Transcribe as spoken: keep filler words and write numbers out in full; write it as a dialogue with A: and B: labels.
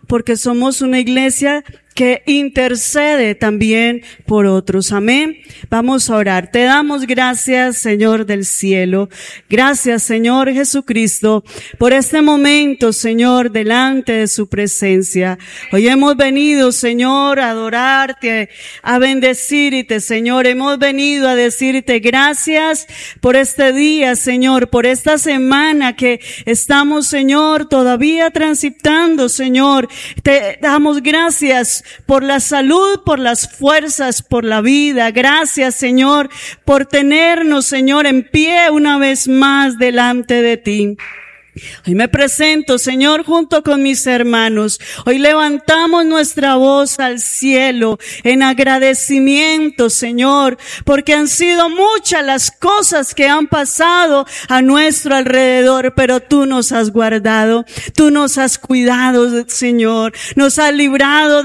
A: porque somos una iglesia que intercede también por otros. Amén. Vamos a orar. Te damos gracias, Señor del cielo. Gracias, Señor Jesucristo, por este momento, Señor, delante de su presencia. Hoy hemos venido, Señor, a adorarte, a bendecirte, Señor. Hemos venido a decirte gracias por este día, Señor, por esta semana que estamos, Señor, todavía transitando, Señor. Te damos gracias por la salud, por las fuerzas, por la vida. Gracias, Señor, por tenernos, Señor, en pie una vez más delante de ti. Hoy me presento, Señor, junto con mis hermanos. Hoy levantamos nuestra voz al cielo en agradecimiento, Señor, porque han sido muchas las cosas que han pasado a nuestro alrededor, pero tú nos has guardado, tú nos has cuidado, Señor, nos has librado